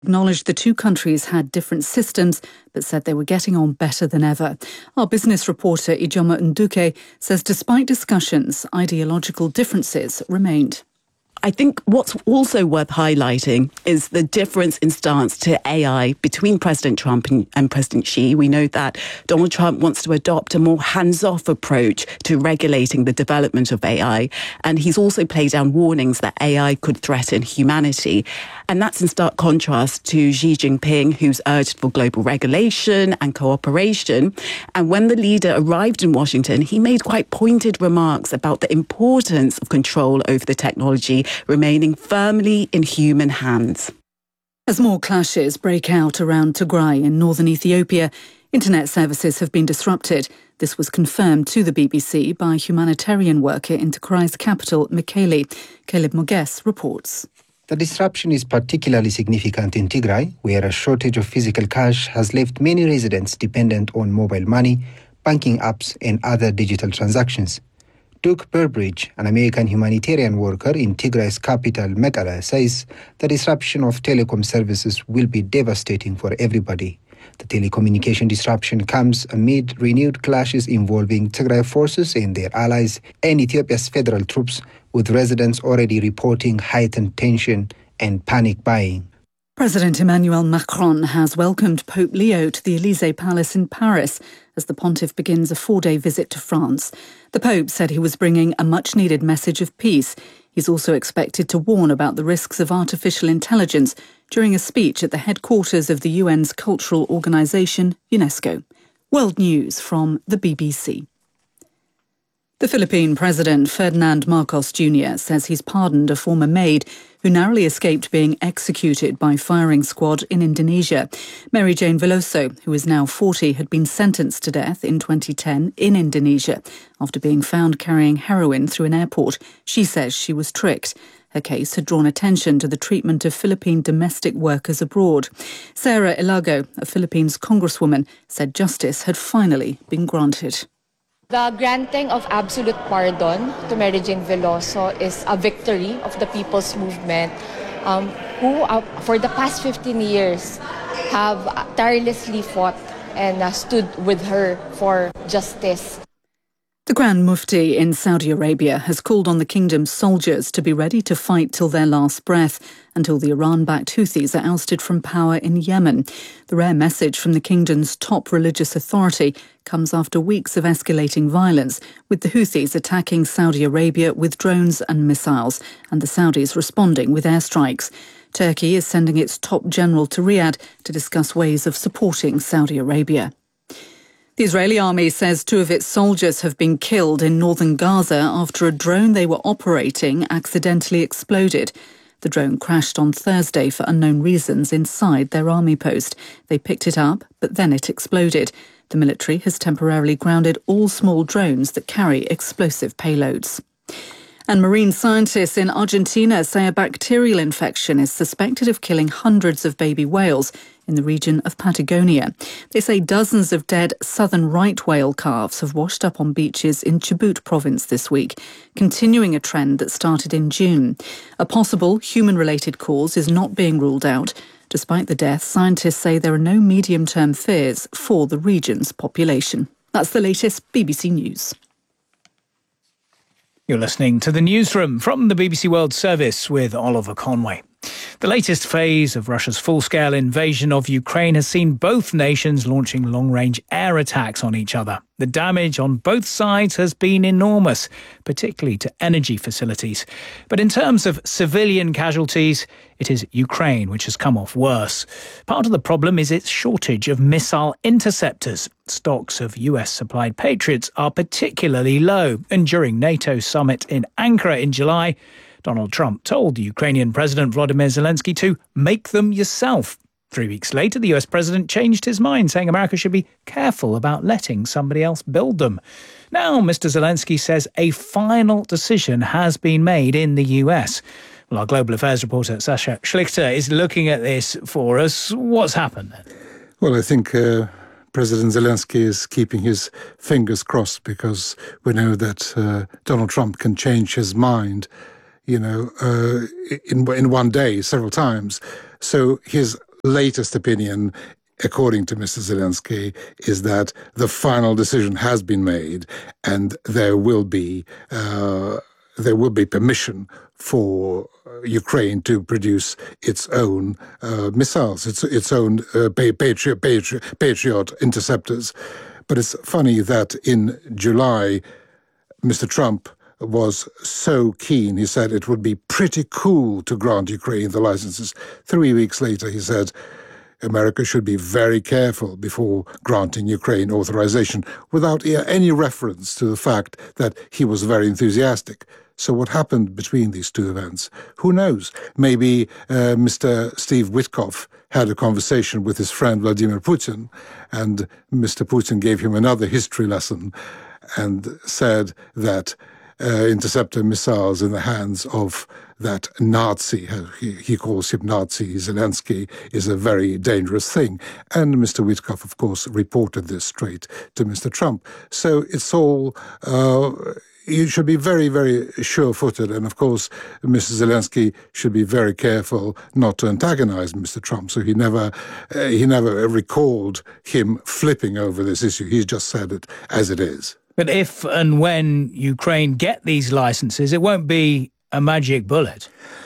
Acknowledged the two countries had different systems, but said they were getting on better than ever. Our business reporter Ijoma Nduke says despite discussions, ideological differences remained. I think what's also worth highlighting is the difference in stance to AI between President Trump and President Xi. We know that Donald Trump wants to adopt a more hands-off approach to regulating the development of AI. And he's also played down warnings that AI could threaten humanity. And that's in stark contrast to Xi Jinping, who's urged for global regulation and cooperation. And when the leader arrived in Washington, he made quite pointed remarks about the importance of control over the technology remaining firmly in human hands. As more clashes break out around Tigray in northern Ethiopia, internet services have been disrupted. This was confirmed to the BBC by a humanitarian worker in Tigray's capital, Mekelle. Caleb Moges reports. The disruption is particularly significant in Tigray, where a shortage of physical cash has left many residents dependent on mobile money, banking apps and other digital transactions. Duke Burbridge, an American humanitarian worker in Tigray's capital, Mekelle, says the disruption of telecom services will be devastating for everybody. The telecommunication disruption comes amid renewed clashes involving Tigray forces and their allies and Ethiopia's federal troops, with residents already reporting heightened tension and panic buying. President Emmanuel Macron has welcomed Pope Leo to the Élysée Palace in Paris as the pontiff begins a 4-day visit to France. The Pope said he was bringing a much-needed message of peace. He's also expected to warn about the risks of artificial intelligence during a speech at the headquarters of the UN's cultural organisation, UNESCO. World News from the BBC. The Philippine President Ferdinand Marcos Jr. says he's pardoned a former maid who narrowly escaped being executed by firing squad in Indonesia. Mary Jane Veloso, who is now 40, had been sentenced to death in 2010 in Indonesia after being found carrying heroin through an airport. She says she was tricked. Her case had drawn attention to the treatment of Philippine domestic workers abroad. Sarah Ilago, a Philippines congresswoman, said justice had finally been granted. The granting of absolute pardon to Mary Jane Veloso is a victory of the people's movement who, for the past 15 years, have tirelessly fought and stood with her for justice. The Grand Mufti in Saudi Arabia has called on the kingdom's soldiers to be ready to fight till their last breath until the Iran-backed Houthis are ousted from power in Yemen. The rare message from the kingdom's top religious authority comes after weeks of escalating violence, with the Houthis attacking Saudi Arabia with drones and missiles, and the Saudis responding with airstrikes. Turkey is sending its top general to Riyadh to discuss ways of supporting Saudi Arabia. The Israeli army says 2 of its soldiers have been killed in northern Gaza after a drone they were operating accidentally exploded. The drone crashed on Thursday for unknown reasons inside their army post. They picked it up, but then it exploded. The military has temporarily grounded all small drones that carry explosive payloads. And marine scientists in Argentina say a bacterial infection is suspected of killing hundreds of baby whales in the region of Patagonia. They say dozens of dead southern right whale calves have washed up on beaches in Chubut province this week, continuing a trend that started in June. A possible human-related cause is not being ruled out. Despite the deaths, scientists say there are no medium-term fears for the region's population. That's the latest BBC News. You're listening to the Newsroom from the BBC World Service with Oliver Conway. The latest phase of Russia's full-scale invasion of Ukraine has seen both nations launching long-range air attacks on each other. The damage on both sides has been enormous, particularly to energy facilities. But in terms of civilian casualties, it is Ukraine which has come off worse. Part of the problem is its shortage of missile interceptors. Stocks of US-supplied Patriots are particularly low, and during NATO's summit in Ankara in July, Donald Trump told the Ukrainian President Volodymyr Zelensky to make them yourself. 3 weeks later, the US president changed his mind, saying America should be careful about letting somebody else build them. Now, Mr. Zelensky says a final decision has been made in the US. Well, our global affairs reporter, Sasha Schlichter, is looking at this for us. What's happened then? Well, I think President Zelensky is keeping his fingers crossed because we know that Donald Trump can change his mind in one day, several times. So he's latest opinion, according to Mr. Zelensky, is that the final decision has been made, and there will be permission for Ukraine to produce its own missiles, its own Patriot interceptors. But it's funny that in July, Mr. Trump was so keen. He said it would be pretty cool to grant Ukraine the licenses. 3 weeks later, he said America should be very careful before granting Ukraine authorization, without any reference to the fact that he was very enthusiastic. So what happened between these two events? Who knows? Maybe Mr. Steve Witkoff had a conversation with his friend Vladimir Putin, and Mr. Putin gave him another history lesson and said that interceptor missiles in the hands of that Nazi, he calls him Nazi, Zelensky, is a very dangerous thing. And Mr. Witkoff, of course, reported this straight to Mr. Trump. So it's all... you should be very, very sure-footed. And, of course, Mr. Zelensky should be very careful not to antagonize Mr. Trump. So he never recalled him flipping over this issue. He just said it as it is. But if and when Ukraine get these licenses, it won't be a magic bullet.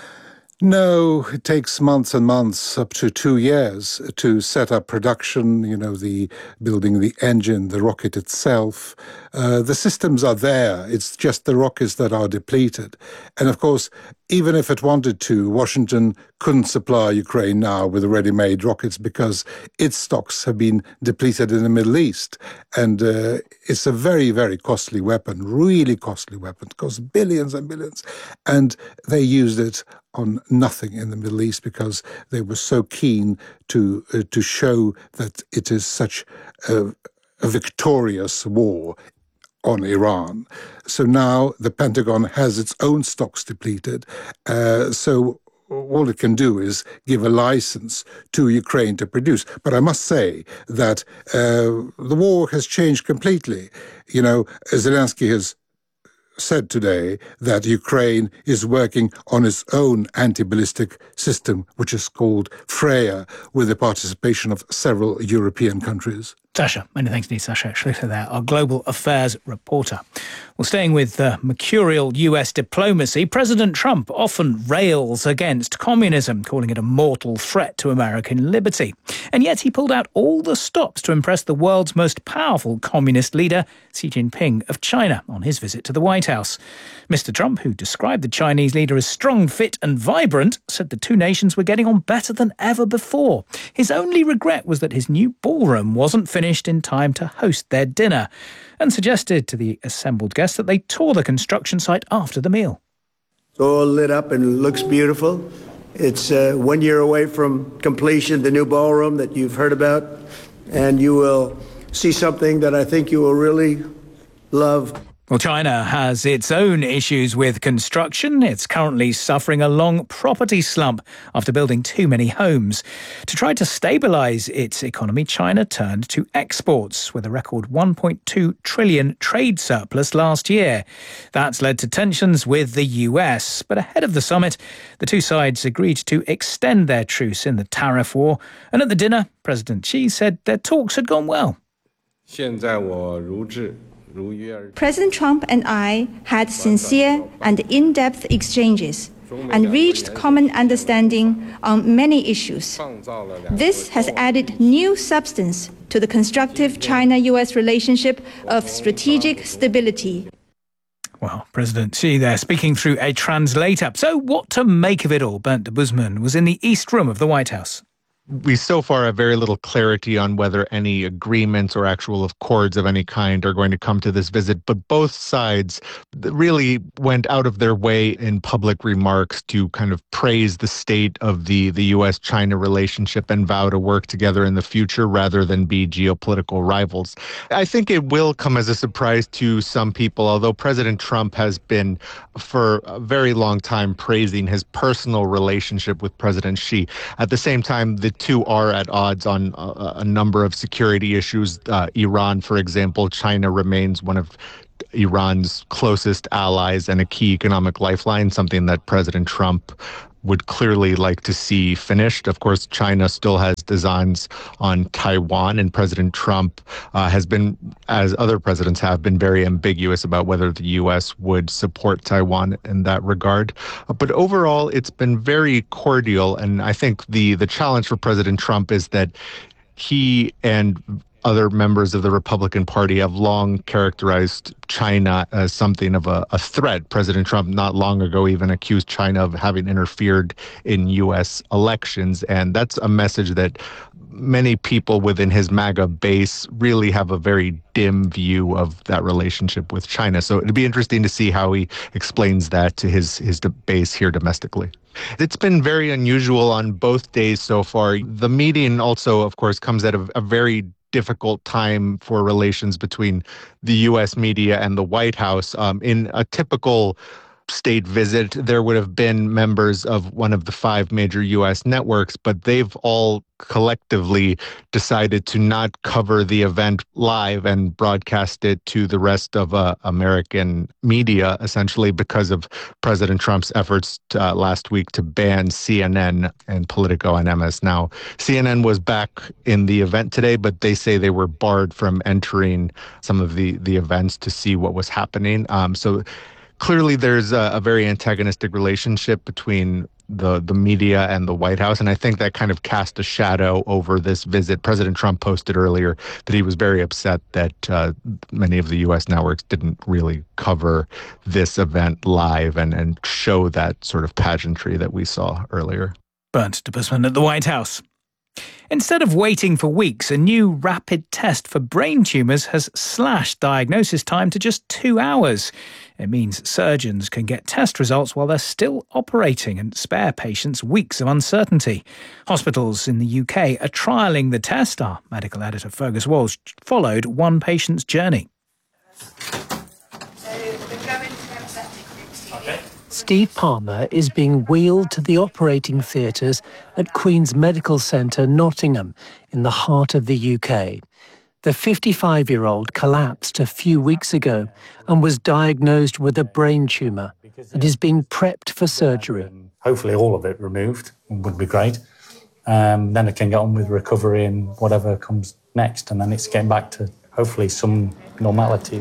No, it takes months and months, up to 2 years, to set up production, the building the engine, the rocket itself. The systems are there. It's just the rockets that are depleted. And of course, even if it wanted to, Washington couldn't supply Ukraine now with ready-made rockets because its stocks have been depleted in the Middle East. And it's a very, very costly weapon, really costly weapon. It costs billions and billions. And they used it on nothing in the Middle East because they were so keen to show that it is such a victorious war on Iran. So now the Pentagon has its own stocks depleted. So all it can do is give a license to Ukraine to produce. But I must say that the war has changed completely. Zelensky has said today that Ukraine is working on its own anti-ballistic system, which is called Freya, with the participation of several European countries. Sasha, many thanks to Sasha Schlichter there, our global affairs reporter. Well, staying with mercurial US diplomacy, President Trump often rails against communism, calling it a mortal threat to American liberty. And yet he pulled out all the stops to impress the world's most powerful communist leader, Xi Jinping of China, on his visit to the White House. Mr. Trump, who described the Chinese leader as strong, fit and vibrant, said the two nations were getting on better than ever before. His only regret was that his new ballroom wasn't finished in time to host their dinner, and suggested to the assembled guests that they tour the construction site after the meal. It's all lit up and looks beautiful. It's 1 year away from completion, the new ballroom that you've heard about, and you will see something that I think you will really love. Well, China has its own issues with construction. It's currently suffering a long property slump after building too many homes. To try to stabilise its economy, China turned to exports with a record 1.2 trillion trade surplus last year. That's led to tensions with the US. But ahead of the summit, the two sides agreed to extend their truce in the tariff war. And at the dinner, President Xi said their talks had gone well. President Trump and I had sincere and in-depth exchanges and reached common understanding on many issues. This has added new substance to the constructive China-US relationship of strategic stability. Well, President Xi there speaking through a translator. So what to make of it all? Bernd Busman was in the East Room of the White House. We so far have very little clarity on whether any agreements or actual accords of any kind are going to come to this visit, but both sides really went out of their way in public remarks to kind of praise the state of the U.S.-China relationship and vow to work together in the future rather than be geopolitical rivals. I think it will come as a surprise to some people, although President Trump has been for a very long time praising his personal relationship with President Xi. At the same time, the two are at odds on a number of security issues. Iran, for example, China remains one of Iran's closest allies and a key economic lifeline, something that President Trump would clearly like to see finished. Of course, China still has designs on Taiwan, and President Trump has been, as other presidents have, been very ambiguous about whether the U.S. would support Taiwan in that regard. But overall, it's been very cordial, and I think the challenge for President Trump is that he and other members of the Republican Party have long characterized China as something of a threat. President Trump not long ago even accused China of having interfered in U.S. elections, and that's a message that many people within his MAGA base really have a very dim view of that relationship with China. So it'd be interesting to see how he explains that to his base here domestically. It's been very unusual on both days so far. The meeting also, of course, comes at a very difficult time for relations between the U.S. media and the White House. In a typical state visit, there would have been members of one of the 5 major U.S. networks, but they've all collectively decided to not cover the event live and broadcast it to the rest of American media, essentially because of President Trump's efforts last week to ban CNN and Politico and MS Now. CNN was back in the event today, but they say they were barred from entering some of the events to see what was happening. So clearly, there's a very antagonistic relationship between the media and the White House, and I think that kind of cast a shadow over this visit. President Trump posted earlier that he was very upset that many of the U.S. networks didn't really cover this event live and show that sort of pageantry that we saw earlier. Bernd Debusmann at the White House. Instead of waiting for weeks, a new rapid test for brain tumours has slashed diagnosis time to just 2 hours. It means surgeons can get test results while they're still operating and spare patients weeks of uncertainty. Hospitals in the UK are trialling the test. Our medical editor Fergus Walsh followed one patient's journey. Steve Palmer is being wheeled to the operating theatres at Queen's Medical Centre, Nottingham, in the heart of the UK. The 55-year-old collapsed a few weeks ago and was diagnosed with a brain tumour and is being prepped for surgery. Hopefully all of it removed would be great. Then I can get on with recovery and whatever comes next, and then it's getting back to hopefully some normality.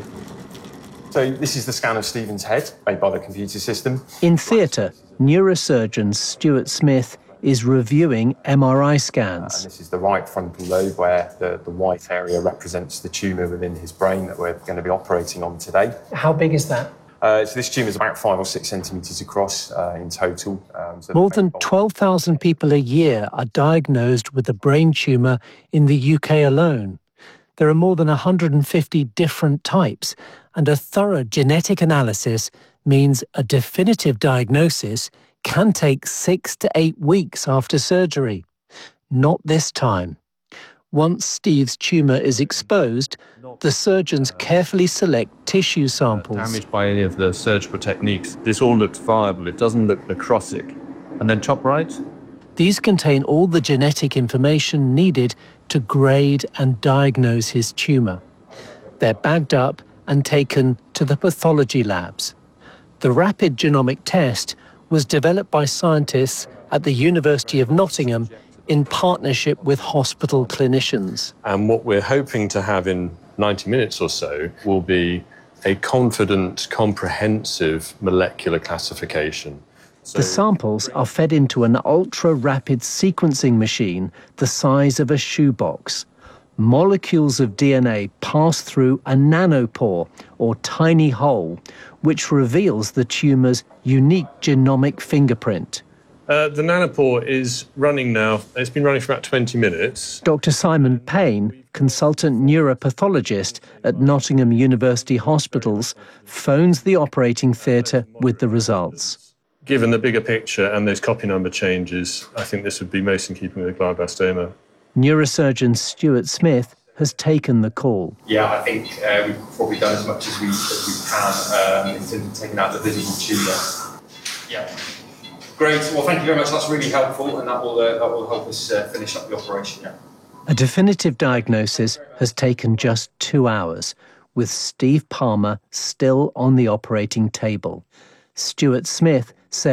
So this is the scan of Stephen's head made by the computer system. In theatre, neurosurgeon Stuart Smith is reviewing MRI scans. And this is the right frontal lobe where the white area represents the tumour within his brain that we're going to be operating on today. How big is that? So this tumour is about 5 or 6 centimetres across in total. More than 12,000 people a year are diagnosed with a brain tumour in the UK alone. There are more than 150 different types, and a thorough genetic analysis means a definitive diagnosis can take 6 to 8 weeks after surgery. Not this time. Once Steve's tumour is exposed, the surgeons carefully select tissue samples. Damaged by any of the surgical techniques. This all looks viable. It doesn't look necrotic. And then top right? These contain all the genetic information needed to grade and diagnose his tumour. They're bagged up and taken to the pathology labs. The rapid genomic test was developed by scientists at the University of Nottingham in partnership with hospital clinicians. And what we're hoping to have in 90 minutes or so will be a confident, comprehensive molecular classification. The samples are fed into an ultra-rapid sequencing machine the size of a shoebox. Molecules of DNA pass through a nanopore, or tiny hole, which reveals the tumour's unique genomic fingerprint. The nanopore is running now. It's been running for about 20 minutes. Dr. Simon Payne, consultant neuropathologist at Nottingham University Hospitals, phones the operating theatre with the results. Given the bigger picture and those copy number changes, I think this would be most in keeping with glioblastoma. Neurosurgeon Stuart Smith has taken the call. Yeah, I think we've probably done as much as we can in terms of taking out the visible tumour. Yeah. Great. Well, thank you very much. That's really helpful, and that will help us finish up the operation. Yeah. A definitive diagnosis has taken just 2 hours, with Steve Palmer still on the operating table. Stuart Smith says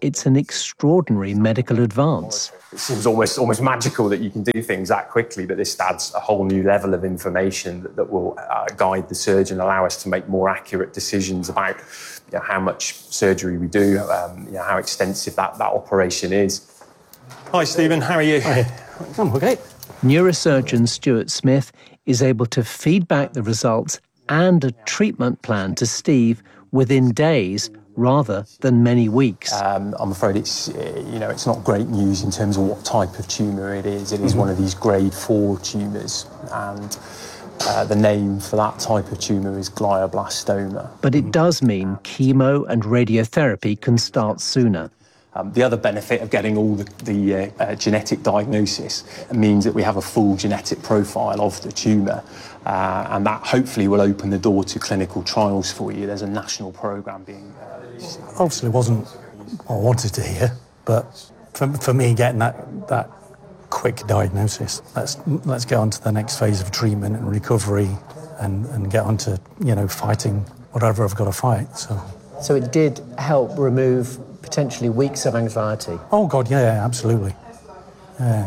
it's an extraordinary medical advance. It seems almost magical that you can do things that quickly, but this adds a whole new level of information that will guide the surgeon, allow us to make more accurate decisions about how much surgery we do, how extensive that operation is. Hi, Stephen. How are you? Hi. I'm okay. Neurosurgeon Stuart Smith is able to feed back the results and a treatment plan to Steve within days rather than many weeks. I'm afraid it's not great news in terms of what type of tumour it is. It is one of these grade 4 tumours, and the name for that type of tumour is glioblastoma. But it does mean chemo and radiotherapy can start sooner. The other benefit of getting all the genetic diagnosis means that we have a full genetic profile of the tumour, and that hopefully will open the door to clinical trials for you. There's a national programme being... Obviously wasn't what I wanted to hear, but for me, getting that quick diagnosis, let's get on to the next phase of treatment and recovery and get on to, fighting whatever I've got to fight. So it did help remove potentially weeks of anxiety? Oh, God, yeah, absolutely. Yeah.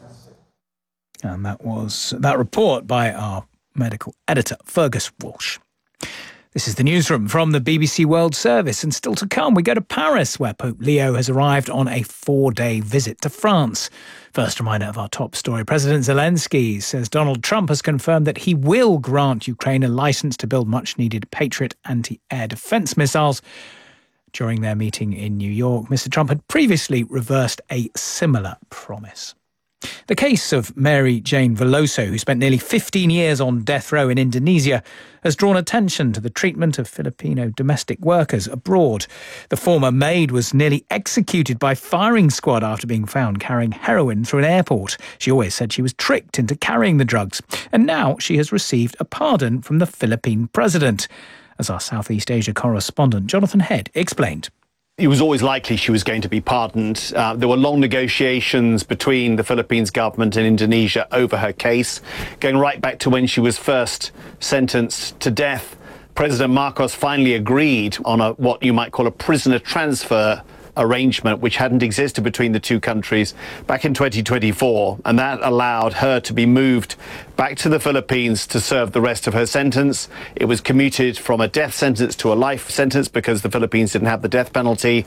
And that was that report by our medical editor, Fergus Walsh. This is the newsroom from the BBC World Service, and still to come, we go to Paris, where Pope Leo has arrived on a 4-day visit to France. First reminder of our top story. President Zelensky says Donald Trump has confirmed that he will grant Ukraine a license to build much-needed Patriot anti-air defence missiles. During their meeting in New York, Mr. Trump had previously reversed a similar promise. The case of Mary Jane Veloso, who spent nearly 15 years on death row in Indonesia, has drawn attention to the treatment of Filipino domestic workers abroad. The former maid was nearly executed by firing squad after being found carrying heroin through an airport. She always said she was tricked into carrying the drugs, and now she has received a pardon from the Philippine president. As our Southeast Asia correspondent Jonathan Head explained. It was always likely she was going to be pardoned. There were long negotiations between the Philippines government and Indonesia over her case, going right back to when she was first sentenced to death. President Marcos finally agreed on what you might call a prisoner transfer arrangement, which hadn't existed between the two countries back in 2024, and that allowed her to be moved back to the Philippines to serve the rest of her sentence. It was commuted from a death sentence to a life sentence because the Philippines didn't have the death penalty.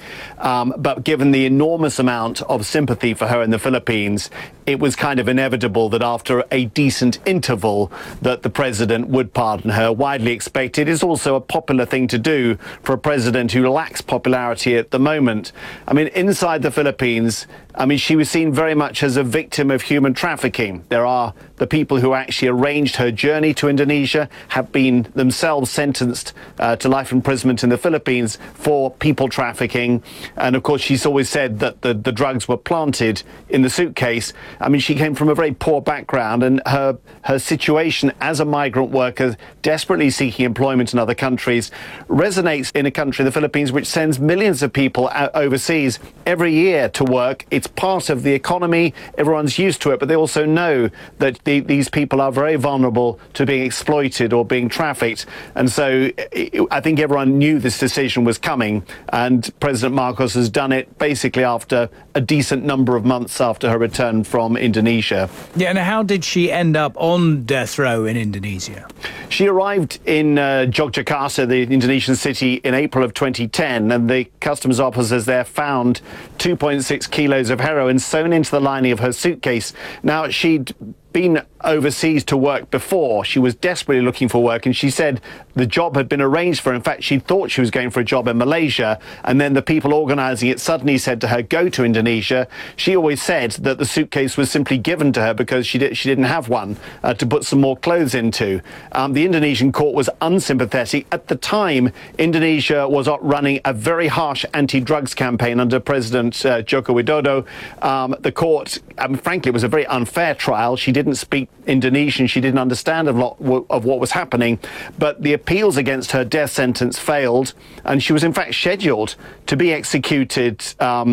But given the enormous amount of sympathy for her in the Philippines, it was kind of inevitable that after a decent interval that the president would pardon her. Widely expected. It's also a popular thing to do for a president who lacks popularity at the moment. I mean, inside the Philippines, she was seen very much as a victim of human trafficking. There are the people who actually arranged her journey to Indonesia have been themselves sentenced to life imprisonment in the Philippines for people trafficking. And of course, she's always said that the drugs were planted in the suitcase. She came from a very poor background, and her situation as a migrant worker desperately seeking employment in other countries resonates in a country, the Philippines, which sends millions of people out overseas every year to work. It's part of the economy. Everyone's used to it, but they also know that these people are very vulnerable to being exploited or being trafficked. And so I think everyone knew this decision was coming, and President Marcos has done it basically after a decent number of months after her return from Indonesia. Yeah, and how did she end up on death row in Indonesia? She arrived in Yogyakarta, the Indonesian city, in April of 2010, and the customs officers there found 2.6 kilos of heroin sewn into the lining of her suitcase. Now, she'd been overseas to work before. She was desperately looking for work, and she said the job had been arranged for her. In fact, she thought she was going for a job in Malaysia, and then the people organising it suddenly said to her, go to Indonesia. She always said that the suitcase was simply given to her because she didn't have one to put some more clothes into. The Indonesian court was unsympathetic. At the time, Indonesia was running a very harsh anti-drugs campaign under President Joko Widodo. The court, frankly, it was a very unfair trial. She didn't speak Indonesian. She didn't understand a lot of what was happening. But the appeals against her death sentence failed, and she was in fact scheduled to be executed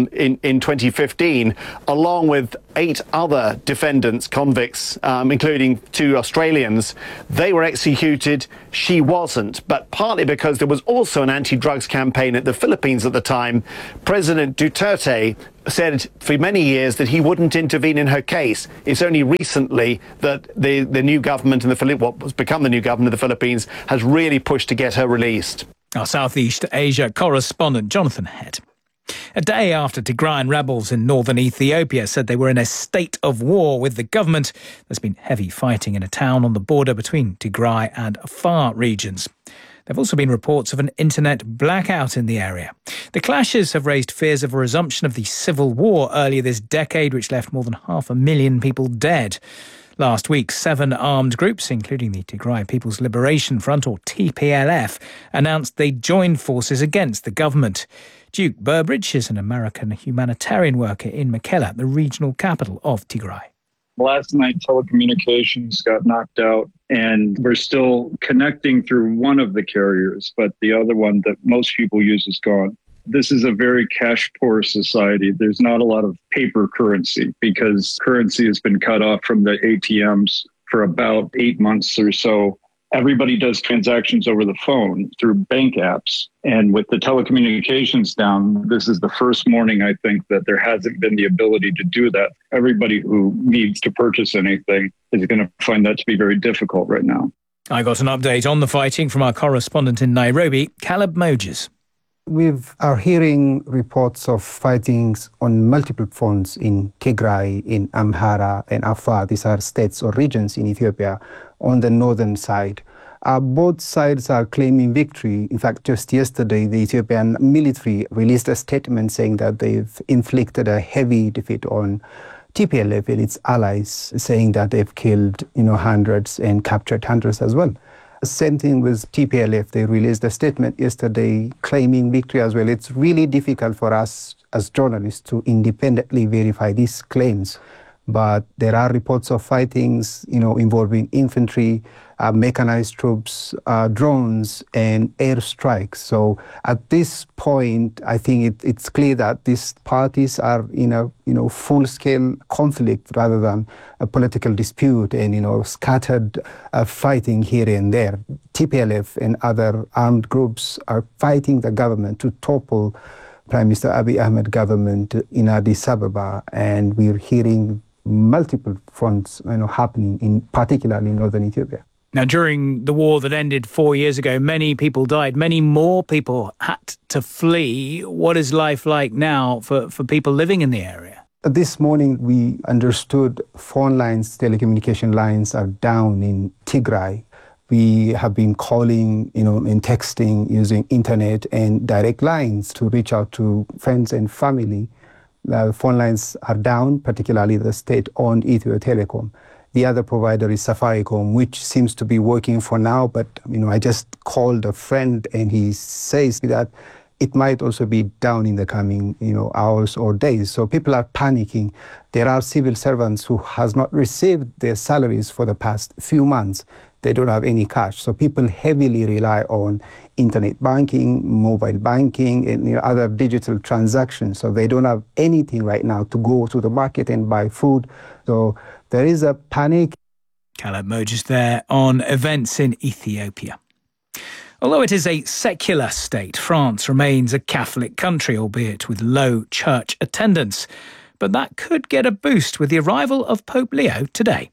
in 2015, along with 8 other defendants, convicts, including 2 Australians. They were executed. She wasn't. But partly because there was also an anti-drugs campaign at the Philippines at the time, President Duterte said for many years that he wouldn't intervene in her case. It's only recently that the new government in what has become the new government of the Philippines has really pushed to get her released. Our Southeast Asia correspondent Jonathan Head. A day after Tigrayan rebels in northern Ethiopia said they were in a state of war with the government, there's been heavy fighting in a town on the border between Tigray and Afar regions. There have also been reports of an internet blackout in the area. The clashes have raised fears of a resumption of the civil war earlier this decade, which left more than 500,000 people dead. Last week, 7 armed groups, including the Tigray People's Liberation Front, or TPLF, announced they joined forces against the government. Duke Burbridge is an American humanitarian worker in Mekelle, the regional capital of Tigray. Last night, telecommunications got knocked out, and we're still connecting through one of the carriers, but the other one that most people use is gone. This is a very cash-poor society. There's not a lot of paper currency because currency has been cut off from the ATMs for about 8 months or so. Everybody does transactions over the phone through bank apps. And with the telecommunications down, this is the first morning, I think, that there hasn't been the ability to do that. Everybody who needs to purchase anything is going to find that to be very difficult right now. I got an update on the fighting from our correspondent in Nairobi, Caleb Moses. We are hearing reports of fightings on multiple fronts in Tigray, in Amhara and Afar. These are states or regions in Ethiopia on the northern side. Both sides are claiming victory. In fact, just yesterday, the Ethiopian military released a statement saying that they've inflicted a heavy defeat on TPLF and its allies, saying that they've killed, hundreds and captured hundreds as well. Same thing with TPLF. They released a statement yesterday claiming victory as well. It's really difficult for us as journalists to independently verify these claims. But there are reports of fightings, involving infantry, mechanized troops, drones, and airstrikes. So at this point, I think it's clear that these parties are in a full-scale conflict rather than a political dispute and scattered fighting here and there. TPLF and other armed groups are fighting the government to topple Prime Minister Abiy Ahmed government in Addis Ababa, and we're hearing multiple fronts happening, particularly in northern Ethiopia. Now, during the war that ended 4 years ago, many people died. Many more people had to flee. What is life like now for people living in the area? This morning, we understood phone lines, telecommunication lines are down in Tigray. We have been calling, and texting using internet and direct lines to reach out to friends and family. The phone lines are down, particularly the state-owned Ethio Telecom. The other provider is Safaricom, which seems to be working for now. But, I just called a friend and he says that it might also be down in the coming, hours or days. So people are panicking. There are civil servants who has not received their salaries for the past few months. They don't have any cash. So people heavily rely on internet banking, mobile banking, and other digital transactions. So they don't have anything right now to go to the market and buy food. So there is a panic. Caleb Moses there on events in Ethiopia. Although it is a secular state, France remains a Catholic country, albeit with low church attendance. But that could get a boost with the arrival of Pope Leo today.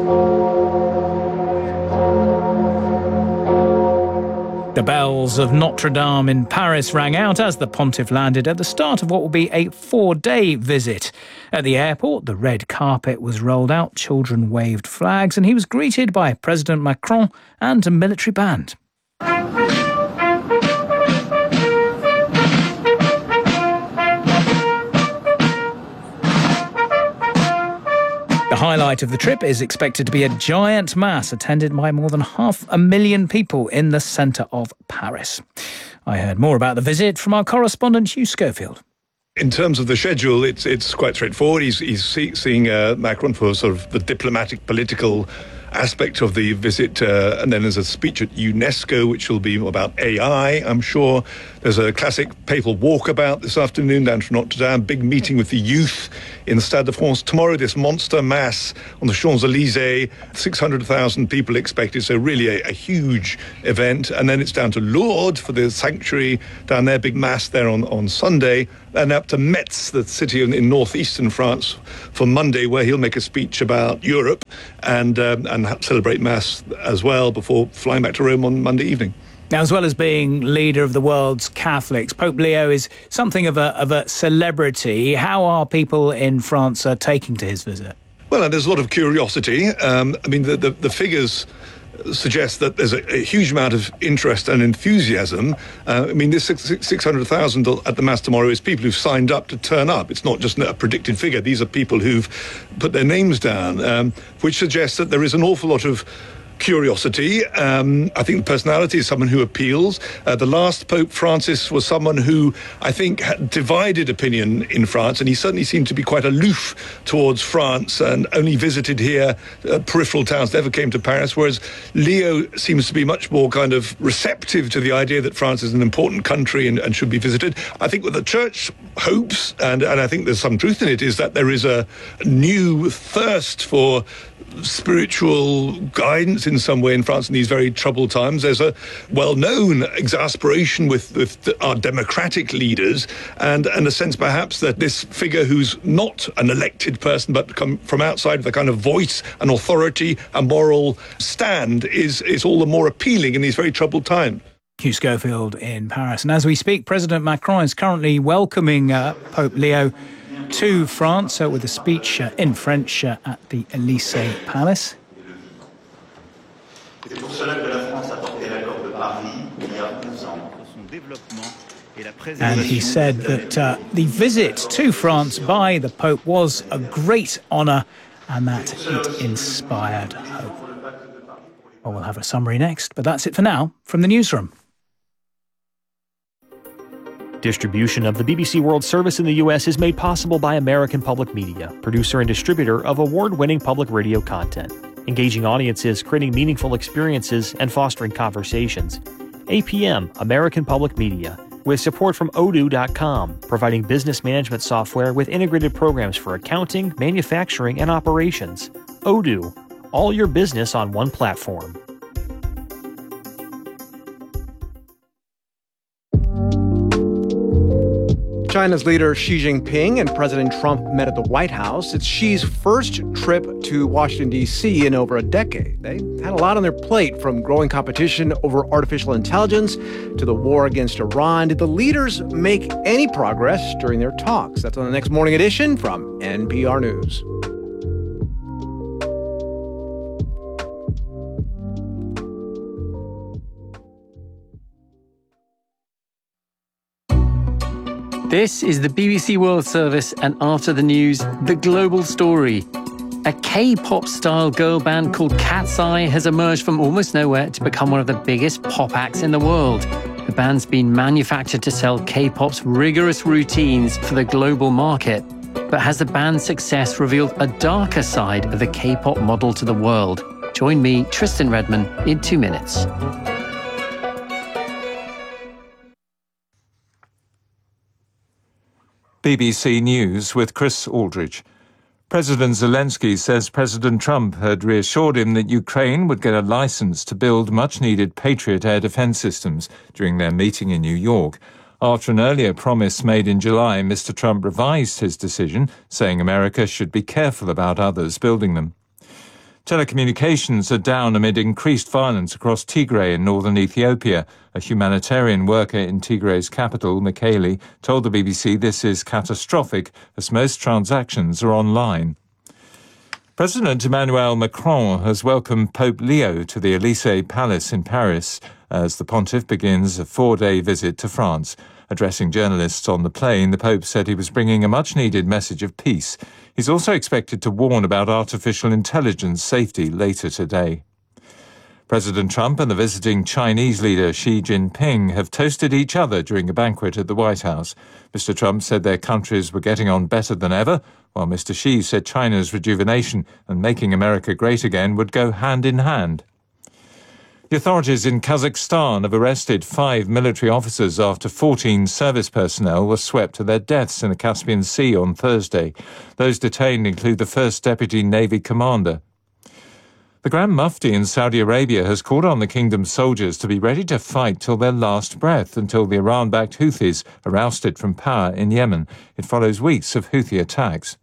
The bells of Notre Dame in Paris rang out as the pontiff landed at the start of what will be a 4-day visit. At the airport, the red carpet was rolled out, children waved flags, and he was greeted by President Macron and a military band. The highlight of the trip is expected to be a giant mass attended by more than 500,000 people in the centre of Paris. I heard more about the visit from our correspondent Hugh Schofield. In terms of the schedule, it's quite straightforward. He's seeing Macron for sort of the diplomatic, political aspect of the visit, and then there's a speech at UNESCO, which will be about AI, I'm sure. There's a classic papal walkabout this afternoon down to Notre Dame, big meeting with the youth in the Stade de France. Tomorrow, this monster mass on the Champs-Élysées, 600,000 people expected, so really a huge event. And then it's down to Lourdes for the sanctuary down there, big mass there on Sunday, and up to Metz, the city in northeastern France, for Monday, where he'll make a speech about Europe and celebrate Mass as well before flying back to Rome on Monday evening. Now, as well as being leader of the world's Catholics, Pope Leo is something of a celebrity. How are people in France taking to his visit? Well, there's a lot of curiosity. The figures suggest that there's a huge amount of interest and enthusiasm. This 600,000 at the Mass tomorrow is people who've signed up to turn up. It's not just a predicted figure. These are people who've put their names down, which suggests that there is an awful lot of curiosity. I think the personality is someone who appeals. The last Pope Francis was someone who I think had divided opinion in France, and he certainly seemed to be quite aloof towards France and only visited here peripheral towns, never came to Paris, whereas Leo seems to be much more kind of receptive to the idea that France is an important country and should be visited. I think what the Church hopes, and I think there's some truth in it, is that there is a new thirst for spiritual guidance in some way in France in these very troubled times. There's a well-known exasperation with our democratic leaders and a sense perhaps that this figure who's not an elected person but come from outside with a kind of voice and authority and moral stand is all the more appealing in these very troubled times. Hugh Schofield in Paris. And as we speak, President Macron is currently welcoming Pope Leo to France with a speech in French at the Élysée Palace. And he said that the visit to France by the Pope was a great honour and that it inspired hope. Well, we'll have a summary next, but that's it for now from the newsroom. Distribution of the BBC World Service in the U.S. is made possible by American Public Media, producer and distributor of award-winning public radio content, engaging audiences, creating meaningful experiences, and fostering conversations. APM, American Public Media, with support from Odoo.com, providing business management software with integrated programs for accounting, manufacturing, and operations. Odoo, all your business on one platform. China's leader Xi Jinping and President Trump met at the White House. It's Xi's first trip to Washington, D.C. in over a decade. They had a lot on their plate, from growing competition over artificial intelligence to the war against Iran. Did the leaders make any progress during their talks? That's on the next Morning Edition from NPR News. This is the BBC World Service, and after the news, the global story. A K-pop style girl band called Cat's Eye has emerged from almost nowhere to become one of the biggest pop acts in the world. The band's been manufactured to sell K-pop's rigorous routines for the global market. But has the band's success revealed a darker side of the K-pop model to the world? Join me, Tristan Redman, in 2 minutes. BBC News with Chris Aldridge. President Zelensky says President Trump had reassured him that Ukraine would get a license to build much-needed Patriot air defense systems during their meeting in New York. After an earlier promise made in July, Mr. Trump revised his decision, saying America should be careful about others building them. Telecommunications are down amid increased violence across Tigray in northern Ethiopia. A humanitarian worker in Tigray's capital, Mekelle, told the BBC this is catastrophic as most transactions are online. President Emmanuel Macron has welcomed Pope Leo to the Élysée Palace in Paris as the pontiff begins a 4-day visit to France. Addressing journalists on the plane, the Pope said he was bringing a much-needed message of peace. He's also expected to warn about artificial intelligence safety later today. President Trump and the visiting Chinese leader Xi Jinping have toasted each other during a banquet at the White House. Mr. Trump said their countries were getting on better than ever, while Mr. Xi said China's rejuvenation and making America great again would go hand in hand. The authorities in Kazakhstan have arrested 5 military officers after 14 service personnel were swept to their deaths in the Caspian Sea on Thursday. Those detained include the first deputy Navy commander. The Grand Mufti in Saudi Arabia has called on the kingdom's soldiers to be ready to fight till their last breath until the Iran-backed Houthis are ousted from power in Yemen. It follows weeks of Houthi attacks.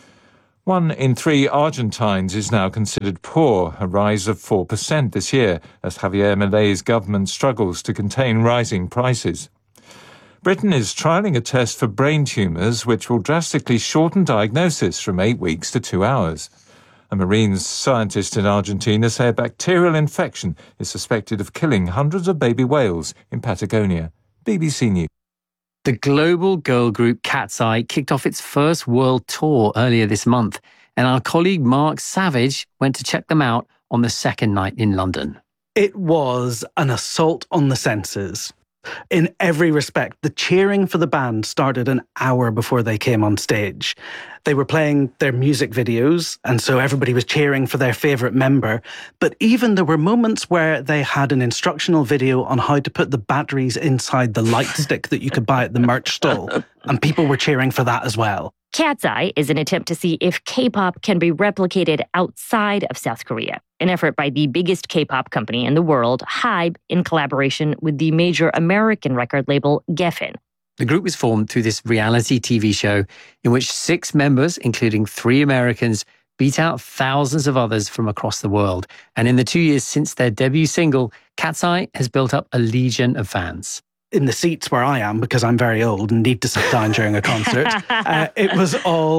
1 in 3 Argentines is now considered poor, a rise of 4% this year, as Javier Milei's government struggles to contain rising prices. Britain is trialling a test for brain tumours which will drastically shorten diagnosis from 8 weeks to 2 hours. A marine scientist in Argentina says a bacterial infection is suspected of killing hundreds of baby whales in Patagonia. BBC News. The global girl group Cat's Eye kicked off its first world tour earlier this month, and our colleague Mark Savage went to check them out on the second night in London. It was an assault on the senses. In every respect, the cheering for the band started an hour before they came on stage. They were playing their music videos, and so everybody was cheering for their favourite member. But even there were moments where they had an instructional video on how to put the batteries inside the light stick that you could buy at the merch stall, and people were cheering for that as well. Cat's Eye is an attempt to see if K-pop can be replicated outside of South Korea, an effort by the biggest K-pop company in the world, HYBE, in collaboration with the major American record label Geffen. The group was formed through this reality TV show in which 6 members, including 3 Americans, beat out thousands of others from across the world. And in the 2 years since their debut single, Cat's Eye has built up a legion of fans. In the seats where I am, because I'm very old and need to sit down during a concert, it was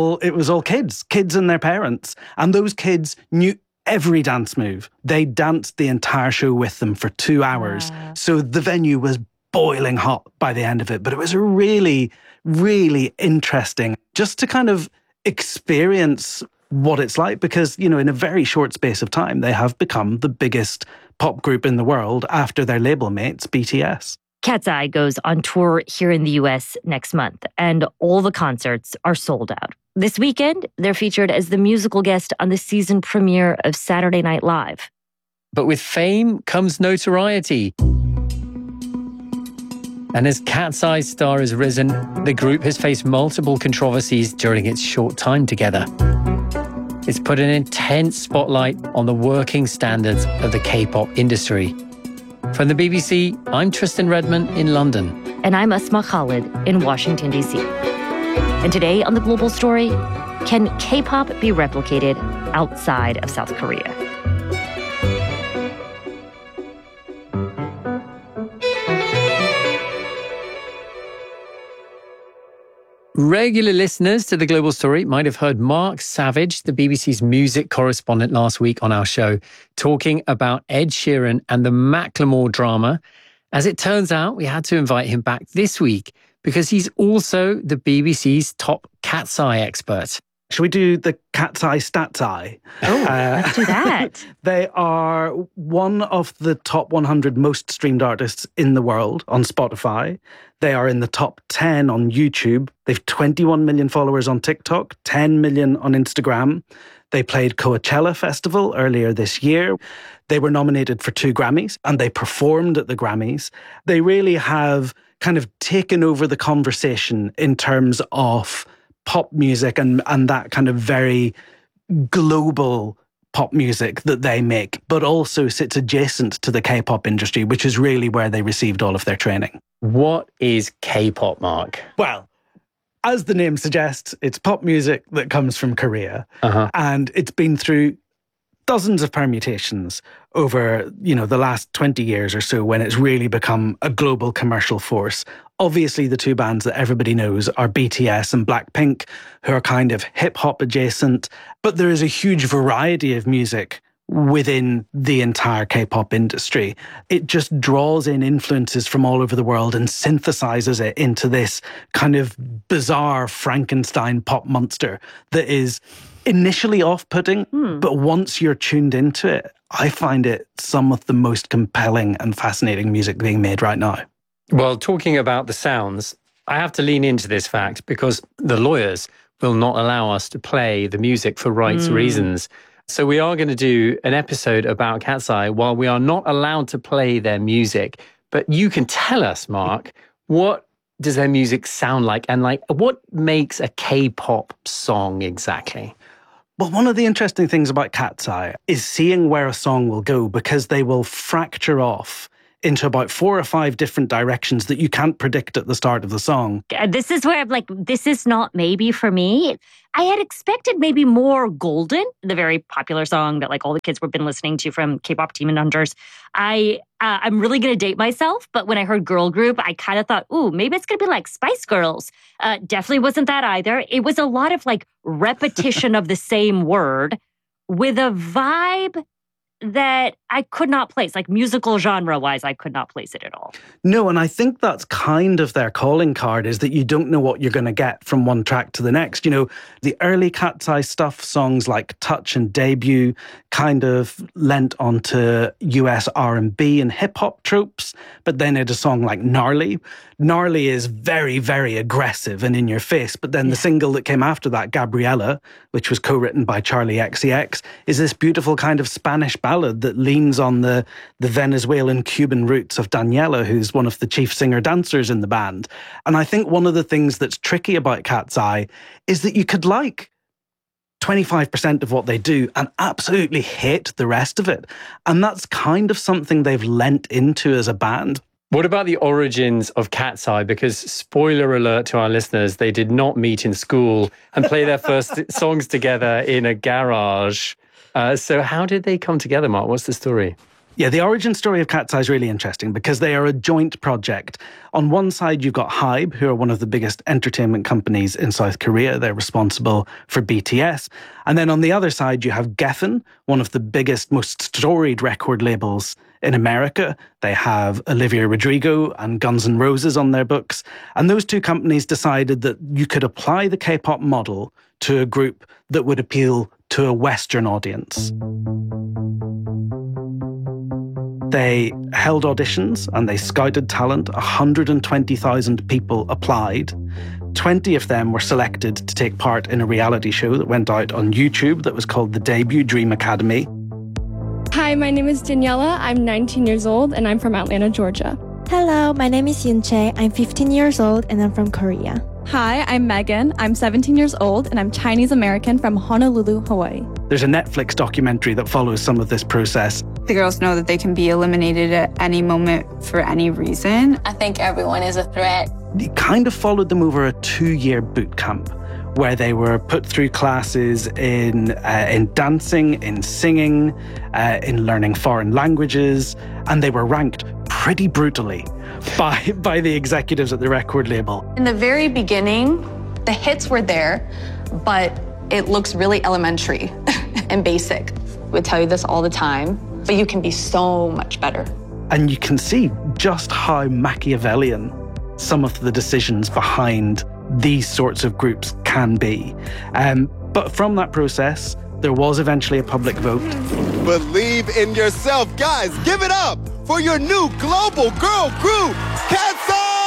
all kids and their parents. And those kids knew every dance move. They danced the entire show with them for 2 hours. So the venue was boiling hot by the end of it. But it was really, really interesting just to kind of experience what it's like, because, you know, in a very short space of time, they have become the biggest pop group in the world after their label mates, BTS. Cat's Eye goes on tour here in the US next month, and all the concerts are sold out. This weekend, they're featured as the musical guest on the season premiere of Saturday Night Live. But with fame comes notoriety. And as Cat's Eye's star has risen, the group has faced multiple controversies during its short time together. It's put an intense spotlight on the working standards of the K-pop industry. From the BBC, I'm Tristan Redman in London. And I'm Asma Khalid in Washington, D.C. And today on The Global Story, can K-pop be replicated outside of South Korea? Regular listeners to The Global Story might have heard Mark Savage, the BBC's music correspondent last week on our show, talking about Ed Sheeran and the Macklemore drama. As it turns out, we had to invite him back this week because he's also the BBC's top Cat's Eye expert. Should we do the Cat's Eye Stats Eye? Oh, let's do that. They are one of the top 100 most streamed artists in the world on Spotify. They are in the top 10 on YouTube. They've 21 million followers on TikTok, 10 million on Instagram. They played Coachella Festival earlier this year. They were nominated for 2 Grammys and they performed at the Grammys. They really have kind of taken over the conversation in terms of pop music and that kind of very global pop music that they make, but also sits adjacent to the K-pop industry, which is really where they received all of their training. What is K-pop, Mark? Well, as the name suggests, it's pop music that comes from Korea. And it's been through dozens of permutations over, the last 20 years or so when it's really become a global commercial force. Obviously, the 2 bands that everybody knows are BTS and Blackpink, who are kind of hip-hop adjacent. But there is a huge variety of music within the entire K-pop industry. It just draws in influences from all over the world and synthesizes it into this kind of bizarre Frankenstein pop monster that is initially off-putting, but once you're tuned into it, I find it some of the most compelling and fascinating music being made right now. Well, talking about the sounds, I have to lean into this fact because the lawyers will not allow us to play the music for rights reasons. So we are going to do an episode about Cat's Eye while we are not allowed to play their music. But you can tell us, Mark, what does their music sound like? And like, what makes a K-pop song exactly? Well, one of the interesting things about Cat's Eye is seeing where a song will go, because they will fracture off into about 4 or 5 different directions that you can't predict at the start of the song. This is where I'm like, this is not maybe for me. I had expected maybe more Golden, the very popular song that like all the kids have been listening to from K-pop Demon Hunters. I'm really going to date myself, but when I heard girl group, I kind of thought, ooh, maybe it's going to be like Spice Girls. Definitely wasn't that either. It was a lot of like repetition of the same word with a vibe that I could not place, like musical genre-wise, I could not place it at all. No, and I think that's kind of their calling card, is that you don't know what you're going to get from one track to the next. You know, the early Cat's Eye stuff, songs like Touch and Debut, kind of lent onto US R&B and hip-hop tropes, but then it had a song like Gnarly. Gnarly is very, very aggressive and in your face, but then the single that came after that, Gabriella, which was co-written by Charlie XCX, is this beautiful kind of Spanish ballad that leans on the Venezuelan-Cuban roots of Daniela, who's one of the chief singer-dancers in the band. And I think one of the things that's tricky about Cat's Eye is that you could like 25% of what they do and absolutely hate the rest of it. And that's kind of something they've lent into as a band. What about the origins of Cat's Eye? Because, spoiler alert to our listeners, they did not meet in school and play their first songs together in a garage. So how did they come together, Mark? What's the story? Yeah, the origin story of Cat's Eye is really interesting because they are a joint project. On one side, you've got HYBE, who are one of the biggest entertainment companies in South Korea. They're responsible for BTS. And then on the other side, you have Geffen, one of the biggest, most storied record labels in America. They have Olivia Rodrigo and Guns N' Roses on their books. And those two companies decided that you could apply the K-pop model to a group that would appeal to a Western audience. They held auditions and they scouted talent. 120,000 people applied. 20 of them were selected to take part in a reality show that went out on YouTube that was called The Debut Dream Academy. Hi, my name is Daniela. I'm 19 years old and I'm from Atlanta, Georgia. Hello, my name is Yunche. I'm 15 years old and I'm from Korea. Hi, I'm Megan. I'm 17 years old and I'm Chinese American from Honolulu, Hawaii. There's a Netflix documentary that follows some of this process. The girls know that they can be eliminated at any moment for any reason. I think everyone is a threat. It kind of followed them over a 2-year boot camp where they were put through classes in dancing, in singing, in learning foreign languages, and they were ranked pretty brutally by the executives at the record label. In the very beginning, the hits were there, but it looks really elementary and basic. We tell you this all the time, but you can be so much better. And you can see just how Machiavellian some of the decisions behind these sorts of groups can be. But from that process, there was eventually a public vote. Believe in yourself, guys. Give it up for your new global girl group, Cat's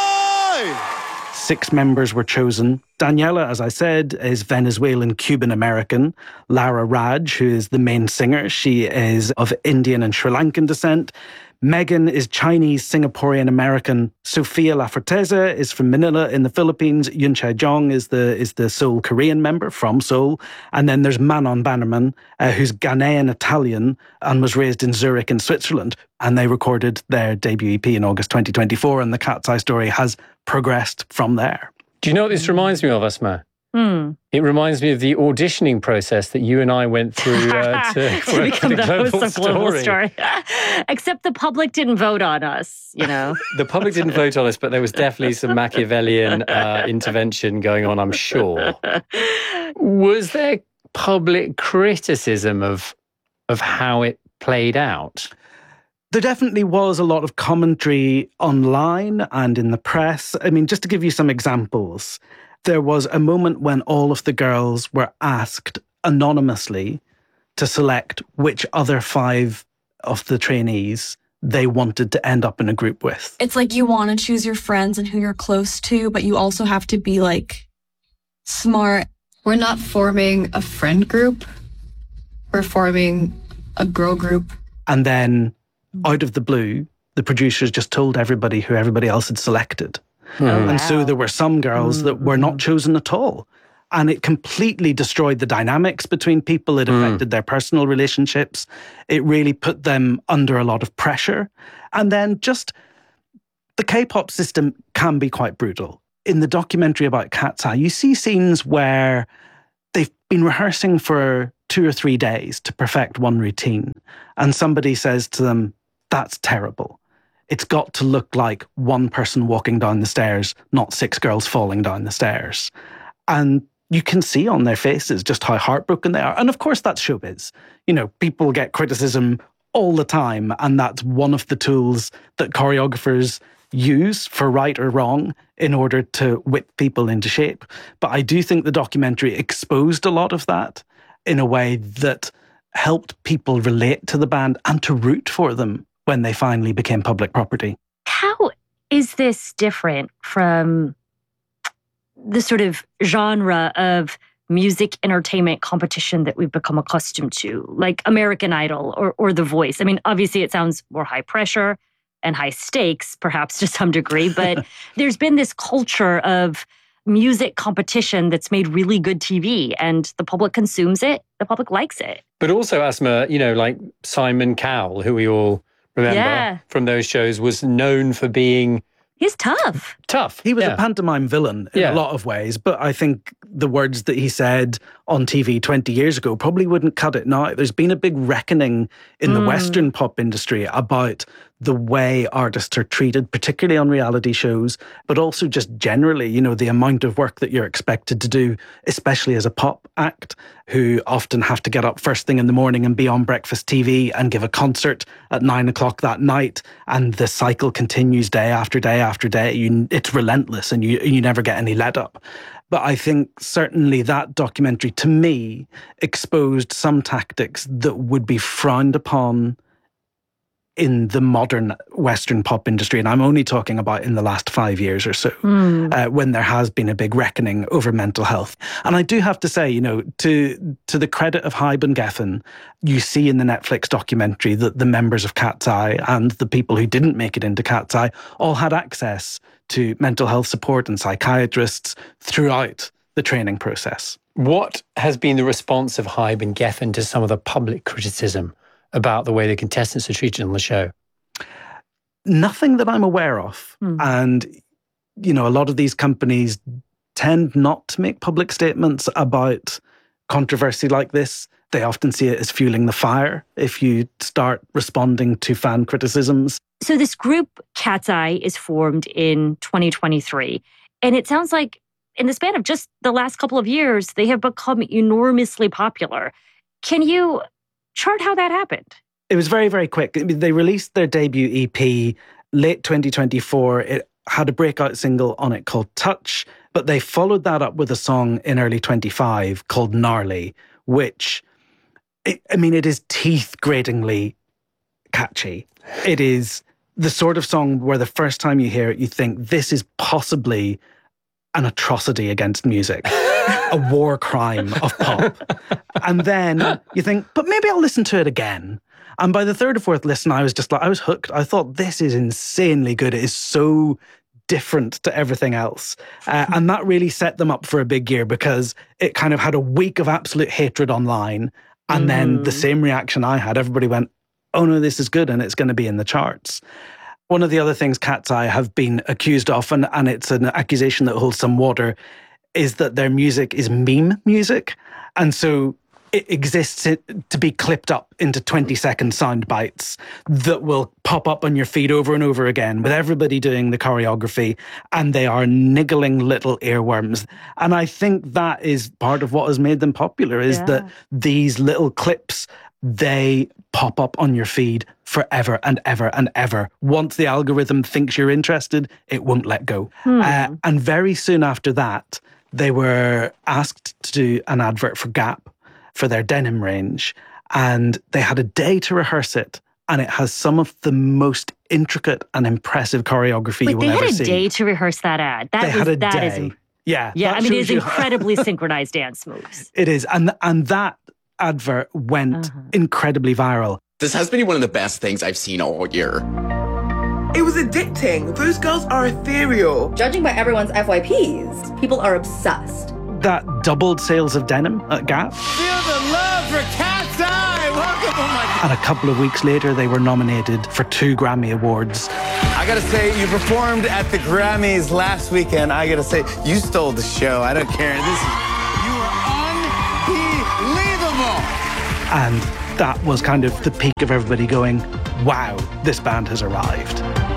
Eye! 6 members were chosen. Daniela, as I said, is Venezuelan-Cuban-American. Lara Raj, who is the main singer, she is of Indian and Sri Lankan descent. Megan is Chinese, Singaporean-American. Sofia Laforteza is from Manila in the Philippines. Yoon Chae-jong is the Seoul Korean member from Seoul. And then there's Manon Bannerman, who's Ghanaian-Italian and was raised in Zurich in Switzerland. And they recorded their debut EP in August 2024, and the Cat's Eye story has progressed from there. Do you know what this reminds me of, Asma? It reminds me of the auditioning process that you and I went through to become the host of Global Story. Except the public didn't vote on us, you know. The public didn't vote on us, but there was definitely some Machiavellian intervention going on, I'm sure. Was there public criticism of how it played out? There definitely was a lot of commentary online and in the press. I mean, just to give you some examples, there was a moment when all of the girls were asked anonymously to select which other 5 of the trainees they wanted to end up in a group with. It's like you want to choose your friends and who you're close to, but you also have to be like smart. We're not forming a friend group. We're forming a girl group. And then out of the blue, the producers just told everybody who everybody else had selected. And so there were some girls that were not chosen at all. And it completely destroyed the dynamics between people. It affected their personal relationships. It really put them under a lot of pressure. And then just the K-pop system can be quite brutal. In the documentary about Cat's Eye, you see scenes where they've been rehearsing for 2 or 3 days to perfect one routine. And somebody says to them, that's terrible. It's got to look like one person walking down the stairs, not 6 girls falling down the stairs. And you can see on their faces just how heartbroken they are. And of course, that's showbiz. You know, people get criticism all the time. And that's one of the tools that choreographers use, for right or wrong, in order to whip people into shape. But I do think the documentary exposed a lot of that in a way that helped people relate to the band and to root for them when they finally became public property. How is this different from the sort of genre of music entertainment competition that we've become accustomed to, like American Idol or The Voice? I mean, obviously it sounds more high pressure and high stakes, perhaps to some degree, but there's been this culture of music competition that's made really good TV, and the public consumes it, the public likes it. But also, Asma, you know, like Simon Cowell, who we all remember from those shows, was known for being... He's tough. He was a pantomime villain in a lot of ways, but I think the words that he said on TV 20 years ago probably wouldn't cut it now. There's been a big reckoning in the Western pop industry about the way artists are treated, particularly on reality shows, but also just generally, you know, the amount of work that you're expected to do, especially as a pop act, who often have to get up first thing in the morning and be on breakfast TV and give a concert at 9 o'clock that night. And the cycle continues day after day after day. It's relentless and you never get any let up. But I think certainly that documentary, to me, exposed some tactics that would be frowned upon in the modern Western pop industry. And I'm only talking about in the last 5 years or so, when there has been a big reckoning over mental health. And I do have to say, you know, to the credit of Hybe and Geffen, you see in the Netflix documentary that the members of Cat's Eye and the people who didn't make it into Cat's Eye all had access to mental health support and psychiatrists throughout the training process. What has been the response of Hybe and Geffen to some of the public criticism about the way the contestants are treated on the show? Nothing that I'm aware of. And, you know, a lot of these companies tend not to make public statements about controversy like this. They often see it as fueling the fire if you start responding to fan criticisms. So this group, Cat's Eye, is formed in 2023. And it sounds like in the span of just the last couple of years, they have become enormously popular. Can you chart how that happened? It was very, very quick. I mean, they released their debut EP late 2024. It had a breakout single on it called Touch, but they followed that up with a song in early 25 called Gnarly, which, it is teeth-gratingly catchy. It is the sort of song where the first time you hear it, you think this is possibly an atrocity against music. A war crime of pop. And then you think, but maybe I'll listen to it again. And by the third or fourth listen, I was hooked. I thought, this is insanely good. It is so different to everything else. And that really set them up for a big year because it kind of had a week of absolute hatred online. And then the same reaction I had, everybody went, oh no, this is good and it's going to be in the charts. One of the other things Cat's Eye have been accused of, and it's an accusation that holds some water, is that their music is meme music. And so it exists to be clipped up into 20-second sound bites that will pop up on your feed over and over again with everybody doing the choreography, and they are niggling little earworms. And I think that is part of what has made them popular, is that these little clips, they pop up on your feed forever and ever and ever. Once the algorithm thinks you're interested, it won't let go. And very soon after that, they were asked to do an advert for Gap. for their denim range. And they had a day to rehearse it. And it has some of the most intricate and impressive choreography you will ever see. They had a day to rehearse that ad. Yeah. Yeah, I mean, it is incredibly synchronized dance moves. It is. And that advert went incredibly viral. This has been one of the best things I've seen all year. It was addicting. Those girls are ethereal. Judging by everyone's FYPs, people are obsessed. That doubled sales of denim at Gap. Feel the love for Cat's Eye. Welcome, oh my God. And a couple of weeks later, they were nominated for 2 Grammy Awards. I gotta say, you performed at the Grammys last weekend. I gotta say, you stole the show. I don't care. You were unbelievable. And that was kind of the peak of everybody going, wow, this band has arrived.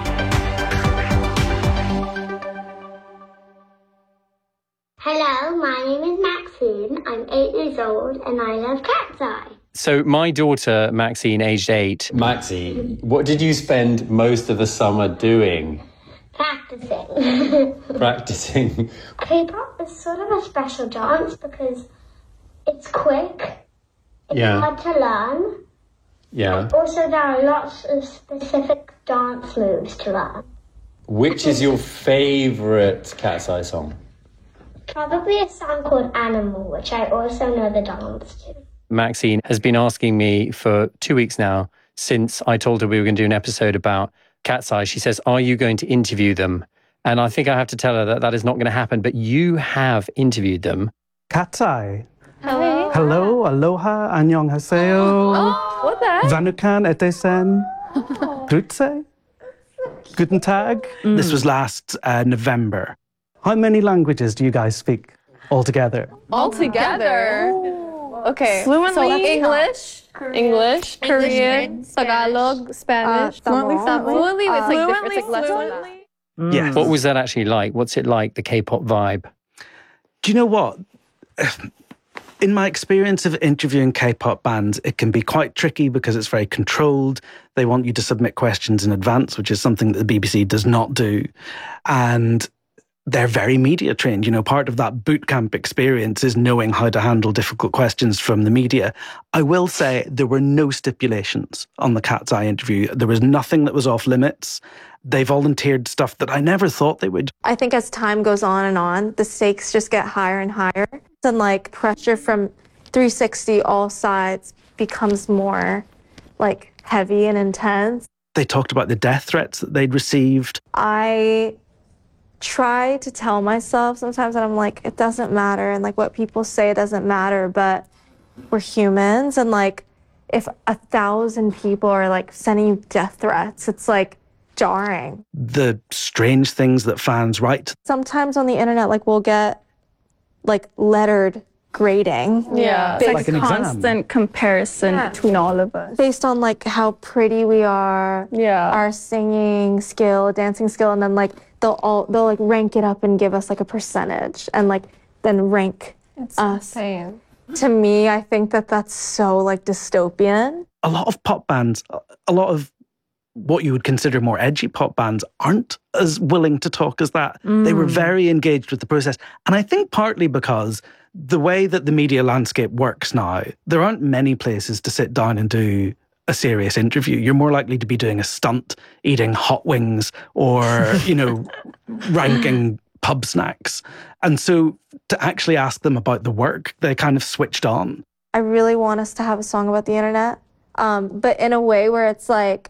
Hello, my name is Maxine. I'm 8 years old and I love Cat's Eye. So my daughter, Maxine, aged 8. Maxine, what did you spend most of the summer doing? Practicing. Practicing. K-pop is sort of a special dance because it's quick, it's hard to learn. Yeah. Also, there are lots of specific dance moves to learn. Which is your favourite Cat's Eye song? Probably a song called Animal, which I also know the dance to. Maxine has been asking me for 2 weeks now, since I told her we were going to do an episode about Cat's Eye. She says, are you going to interview them? And I think I have to tell her that that is not going to happen, but you have interviewed them. Cat's Eye. Hello. Hello, aloha, annyeonghaseyo. What's that? Vanukan etesen. Grüße. Guten Tag. This was last November. How many languages do you guys speak altogether? Altogether? Okay. Fluently? So English, Korean, Tagalog, Spanish. Fluently with like different, like less than that. Yes. What was that actually like? What's it like, the K-pop vibe? Do you know what? In my experience of interviewing K-pop bands, it can be quite tricky because it's very controlled. They want you to submit questions in advance, which is something that the BBC does not do. And they're very media trained. You know, part of that boot camp experience is knowing how to handle difficult questions from the media. I will say there were no stipulations on the Cat's Eye interview. There was nothing that was off limits. They volunteered stuff that I never thought they would. I think as time goes on, the stakes just get higher and higher. And like pressure from 360 all sides becomes more like heavy and intense. They talked about the death threats that they'd received. I try to tell myself sometimes that I'm like, it doesn't matter, and like what people say doesn't matter, but we're humans, and like if 1,000 people are like sending you death threats, it's like jarring. The strange things that fans write. Sometimes on the internet, like we'll get like lettered grading. Yeah. It's like an constant comparison between all of us. Based on like how pretty we are, our singing skill, dancing skill, and then like they'll like rank it up and give us like a percentage and like then rank us. Insane. To me, I think that that's so like dystopian. A lot of pop bands, a lot of what you would consider more edgy pop bands aren't as willing to talk as that. They were very engaged with the process. And I think partly because the way that the media landscape works now, there aren't many places to sit down and do a serious interview. You're more likely to be doing a stunt, eating hot wings, or, you know, ranking pub snacks. And so to actually ask them about the work, they kind of switched on. I really want us to have a song about the internet, but in a way where it's like,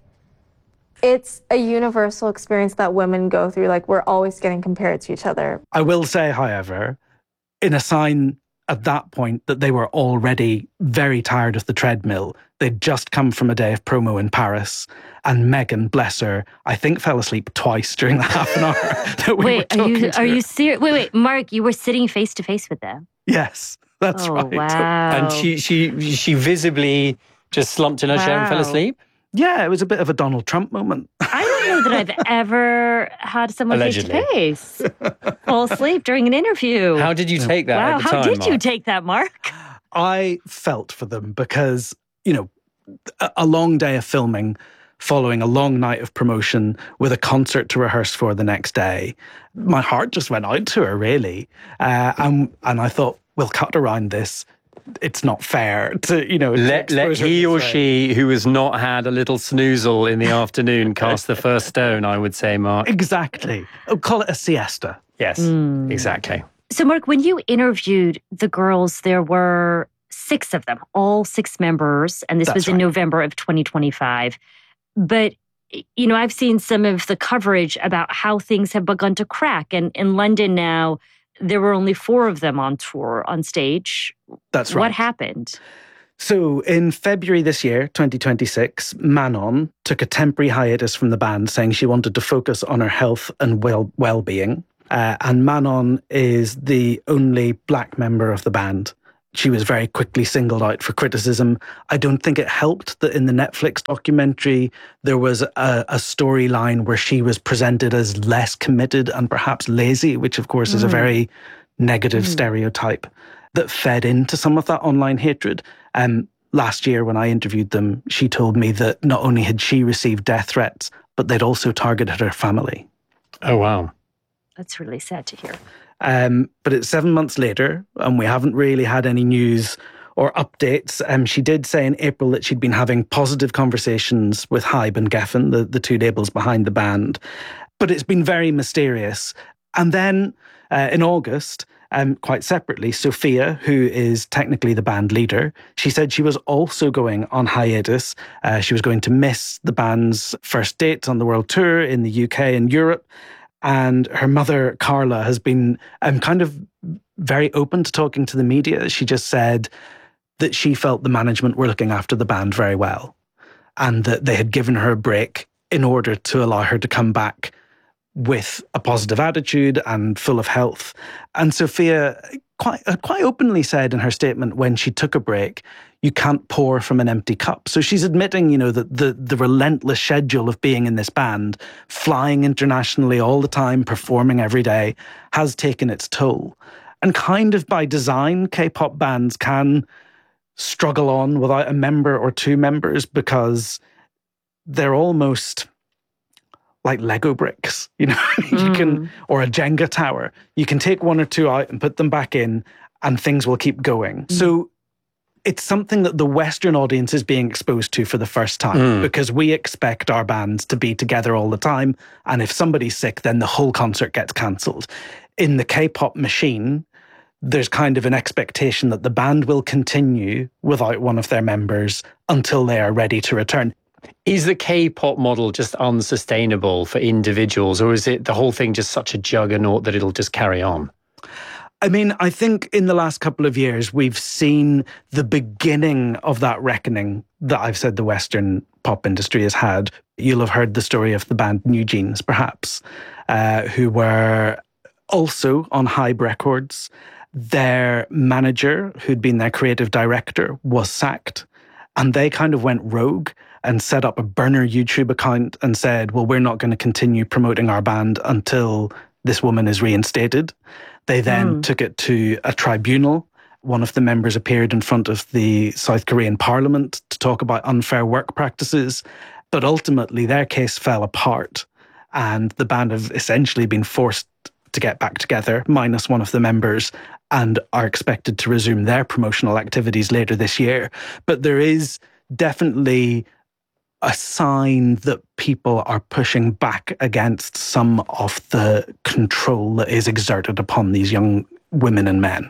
it's a universal experience that women go through. Like, we're always getting compared to each other. I will say, however, in a sign at that point that they were already very tired of the treadmill. They'd just come from a day of promo in Paris, and Megan, bless her, I think fell asleep twice during the half an hour that we were talking to her. Are you serious? Wait, Mark, you were sitting face to face with them? Yes, that's right. Wow. And she visibly just slumped in her chair and fell asleep? Yeah, it was a bit of a Donald Trump moment. I don't know that I've ever had someone face to face fall asleep during an interview. How did you take that at the time, How did you Mark? take that, Mark? I felt for them because, you know, a long day of filming following a long night of promotion with a concert to rehearse for the next day. My heart just went out to her, really. And I thought, we'll cut around this. it's not fair to, let he or she who has not had a little snoozle in the afternoon cast the first stone, I would say, Mark. Exactly. Call it a siesta. Yes, exactly. So, Mark, when you interviewed the girls, there were 6 of them, all 6 members, and this was in November of 2025. But, I've seen some of the coverage about how things have begun to crack. And in London now, there were only 4 of them on tour, on stage. That's right. What happened? So in February this year, 2026, Manon took a temporary hiatus from the band, saying she wanted to focus on her health and well-being. And Manon is the only black member of the band. She was very quickly singled out for criticism. I don't think it helped that in the Netflix documentary, there was a storyline where she was presented as less committed and perhaps lazy, which of course is a very negative stereotype that fed into some of that online hatred. Last year when I interviewed them, she told me that not only had she received death threats, but they'd also targeted her family. Oh, wow. That's really sad to hear. But it's 7 months later, and we haven't really had any news or updates. She did say in April that she'd been having positive conversations with Hybe and Geffen, the 2 labels behind the band. But it's been very mysterious. And then in August, quite separately, Sophia, who is technically the band leader, she said she was also going on hiatus. She was going to miss the band's first dates on the world tour in the UK and Europe. And her mother, Carla, has been kind of very open to talking to the media. She just said that she felt the management were looking after the band very well and that they had given her a break in order to allow her to come back with a positive attitude and full of health. And Sophia quite openly said in her statement when she took a break, you can't pour from an empty cup. So she's admitting, that the relentless schedule of being in this band, flying internationally all the time, performing every day, has taken its toll. And kind of by design, K-pop bands can struggle on without a member or 2 members because they're almost like Lego bricks, you can, or a Jenga tower. You can take 1 or 2 out and put them back in and things will keep going. So it's something that the Western audience is being exposed to for the first time because we expect our bands to be together all the time. And if somebody's sick, then the whole concert gets cancelled. In the K-pop machine, there's kind of an expectation that the band will continue without one of their members until they are ready to return. Is the K-pop model just unsustainable for individuals, or is it the whole thing just such a juggernaut that it'll just carry on? I mean, I think in the last couple of years, we've seen the beginning of that reckoning that I've said the Western pop industry has had. You'll have heard the story of the band New Jeans, perhaps, who were also on Hybe Records. Their manager, who'd been their creative director, was sacked. And they kind of went rogue and set up a burner YouTube account and said, well, we're not going to continue promoting our band until this woman is reinstated. They then took it to a tribunal. One of the members appeared in front of the South Korean parliament to talk about unfair work practices. But ultimately, their case fell apart. And the band have essentially been forced to get back together, minus one of the members, and are expected to resume their promotional activities later this year. But there is definitely a sign that people are pushing back against some of the control that is exerted upon these young women and men.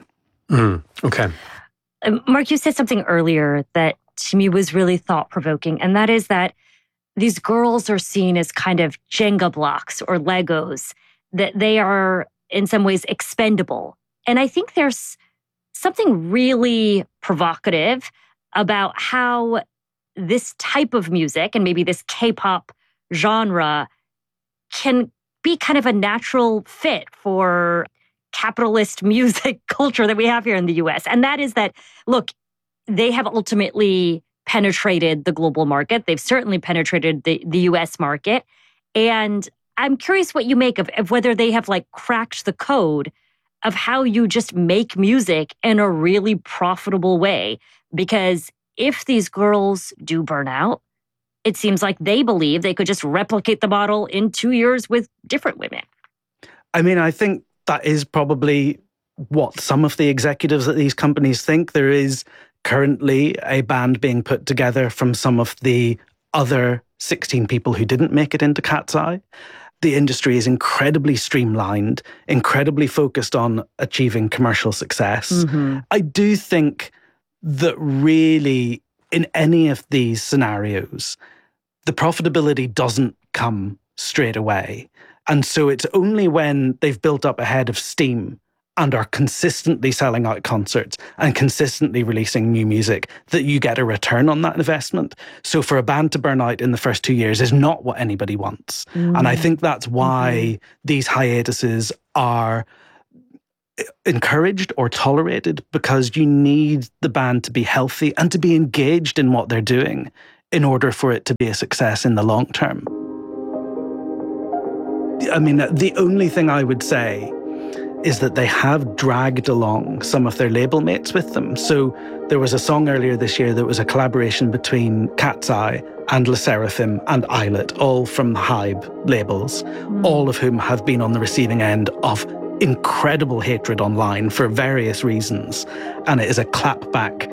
Okay. Mark, you said something earlier that to me was really thought-provoking, and that is that these girls are seen as kind of Jenga blocks or Legos, that they are in some ways expendable. And I think there's something really provocative about how this type of music and maybe this K-pop genre can be kind of a natural fit for capitalist music culture that we have here in the US. And that is that, look, they have ultimately penetrated the global market. They've certainly penetrated the US market. And I'm curious what you make of whether they have like cracked the code of how you just make music in a really profitable way. Because if these girls do burn out, it seems like they believe they could just replicate the model in 2 years with different women. I mean, I think that is probably what some of the executives at these companies think. There is currently a band being put together from some of the other 16 people who didn't make it into Cat's Eye. The industry is incredibly streamlined, incredibly focused on achieving commercial success. Mm-hmm. I do think that really in any of these scenarios, the profitability doesn't come straight away. And so it's only when they've built up a head of steam and are consistently selling out concerts and consistently releasing new music that you get a return on that investment. So for a band to burn out in the first 2 years is not what anybody wants. Mm. And I think that's why these hiatuses are encouraged or tolerated, because you need the band to be healthy and to be engaged in what they're doing in order for it to be a success in the long term. I mean, the only thing I would say is that they have dragged along some of their label mates with them. So there was a song earlier this year that was a collaboration between Cat's Eye and Le Sserafim and Islet, all from the Hybe labels, all of whom have been on the receiving end of incredible hatred online for various reasons. And it is a clapback